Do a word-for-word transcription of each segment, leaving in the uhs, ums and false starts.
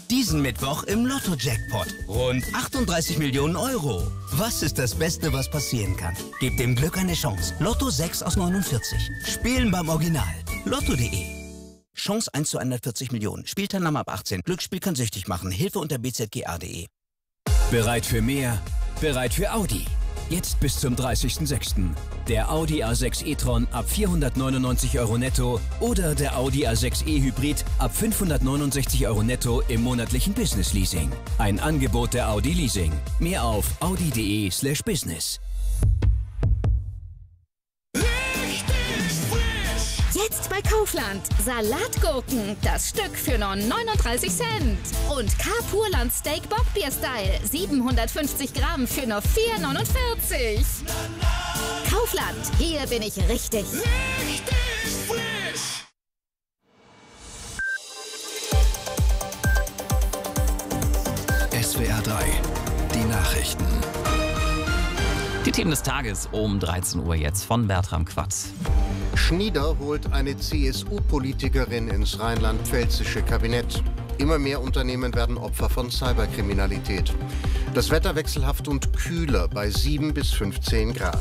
Diesen Mittwoch im Lotto-Jackpot. Rund achtunddreißig Millionen Euro. Was ist das Beste, was passieren kann? Gebt dem Glück eine Chance. Lotto sechs aus neunundvierzig. Spielen beim Original. Lotto punkt de. Chance eins zu hundertvierzig Millionen. Spielteilnahme ab achtzehn. Glücksspiel kann süchtig machen. Hilfe unter b z g a punkt de. Bereit für mehr? Bereit für Audi. Jetzt bis zum dreißigsten sechsten Der Audi A sechs e-tron ab vierhundertneunundneunzig Euro netto oder der Audi A sechs e Hybrid ab fünfhundertneunundsechzig Euro netto im monatlichen Business Leasing. Ein Angebot der Audi Leasing. Mehr auf audi punkt de slash business. Jetzt bei Kaufland. Salatgurken, das Stück für nur neununddreißig Cent. Und Carpurland Steak Bockbier Style, siebenhundertfünfzig Gramm für nur vier neunundvierzig. Kaufland, hier bin ich richtig. Richtig frisch. S W R drei, die Nachrichten. Die Themen des Tages um dreizehn Uhr jetzt von Bertram Quatz. Schnieder holt eine C S U-Politikerin ins rheinland-pfälzische Kabinett. Immer mehr Unternehmen werden Opfer von Cyberkriminalität. Das Wetter wechselhaft und kühler bei sieben bis fünfzehn Grad.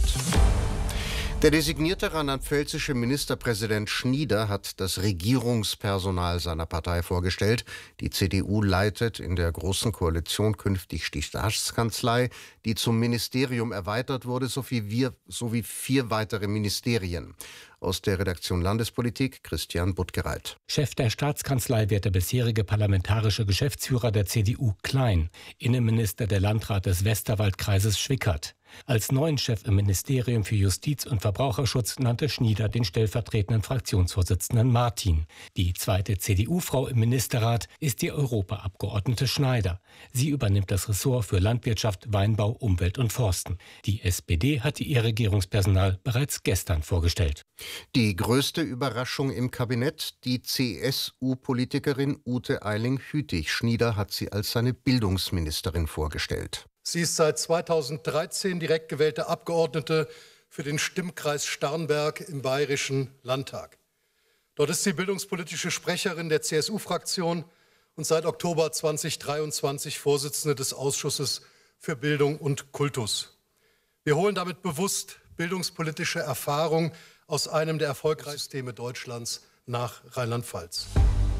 Der designierte rheinland-pfälzische Ministerpräsident Schnieder hat das Regierungspersonal seiner Partei vorgestellt. Die C D U leitet in der Großen Koalition künftig die Staatskanzlei, die zum Ministerium erweitert wurde, sowie, wir, sowie vier weitere Ministerien. Aus der Redaktion Landespolitik Christian Buttgereit. Chef der Staatskanzlei wird der bisherige parlamentarische Geschäftsführer der C D U Klein, Innenminister der Landrat des Westerwaldkreises Schwickert. Als neuen Chef im Ministerium für Justiz und Verbraucherschutz nannte Schnieder den stellvertretenden Fraktionsvorsitzenden Martin. Die zweite C D U-Frau im Ministerrat ist die Europaabgeordnete Schneider. Sie übernimmt das Ressort für Landwirtschaft, Weinbau, Umwelt und Forsten. Die S P D hatte ihr Regierungspersonal bereits gestern vorgestellt. Die größte Überraschung im Kabinett, die C S U-Politikerin Ute Eiling-Hütig. Schnieder hat sie als seine Bildungsministerin vorgestellt. Sie ist seit zweitausenddreizehn direkt gewählte Abgeordnete für den Stimmkreis Starnberg im Bayerischen Landtag. Dort ist sie bildungspolitische Sprecherin der C S U-Fraktion und seit Oktober zweitausenddreiundzwanzig Vorsitzende des Ausschusses für Bildung und Kultus. Wir holen damit bewusst bildungspolitische Erfahrung aus einem der erfolgreichsten Systeme Deutschlands nach Rheinland-Pfalz.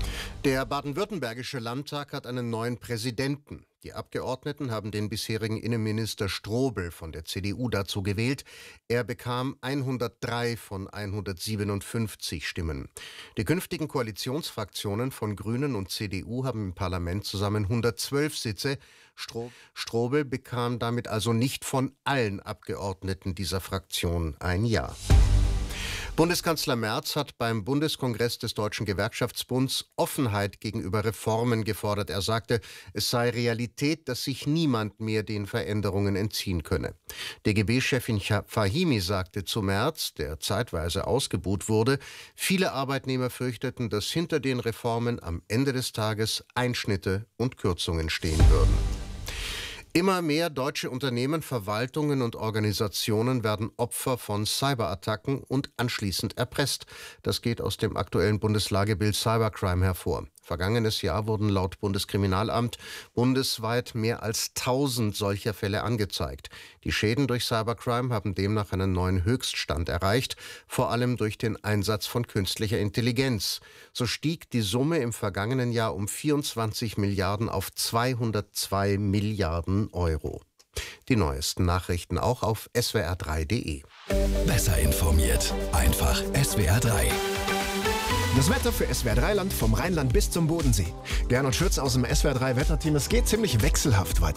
Der baden-württembergische Landtag hat einen neuen Präsidenten. Die Abgeordneten haben den bisherigen Innenminister Strobel von der C D U dazu gewählt. Er bekam hundertdrei von hundertsiebenundfünfzig Stimmen. Die künftigen Koalitionsfraktionen von Grünen und C D U haben im Parlament zusammen hundertzwölf Sitze. Stro- Strobel bekam damit also nicht von allen Abgeordneten dieser Fraktion ein Ja. Bundeskanzler Merz hat beim Bundeskongress des Deutschen Gewerkschaftsbunds Offenheit gegenüber Reformen gefordert. Er sagte, es sei Realität, dass sich niemand mehr den Veränderungen entziehen könne. D G B-Chefin Fahimi sagte zu Merz, der zeitweise ausgebuht wurde, viele Arbeitnehmer fürchteten, dass hinter den Reformen am Ende des Tages Einschnitte und Kürzungen stehen würden. Immer mehr deutsche Unternehmen, Verwaltungen und Organisationen werden Opfer von Cyberattacken und anschließend erpresst. Das geht aus dem aktuellen Bundeslagebild Cybercrime hervor. Vergangenes Jahr wurden laut Bundeskriminalamt bundesweit mehr als tausend solcher Fälle angezeigt. Die Schäden durch Cybercrime haben demnach einen neuen Höchststand erreicht, vor allem durch den Einsatz von künstlicher Intelligenz. So stieg die Summe im vergangenen Jahr um vierundzwanzig Milliarden auf zweihundertzwei Milliarden Euro. Die neuesten Nachrichten auch auf S W R drei punkt de. Besser informiert, einfach S W R drei. Das Wetter für S W R drei Land vom Rheinland bis zum Bodensee. Gernot Schütz aus dem S W R drei Wetterteam. Es geht ziemlich wechselhaft weiter.